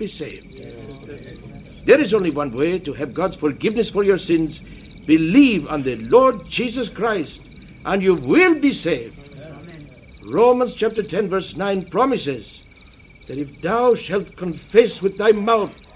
be saved. There is only one way to have God's forgiveness for your sins. Believe on the Lord Jesus Christ, and you will be saved. Romans chapter 10 verse 9 promises that if thou shalt confess with thy mouth